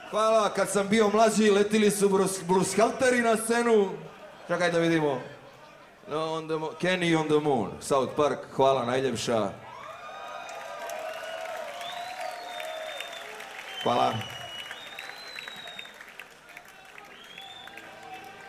Hvala, kad sam bio mlađi letili su brushalteri na scenu. Čekaj da vidimo. Kenny on the Moon, South Park, hvala najljepša. Hvala.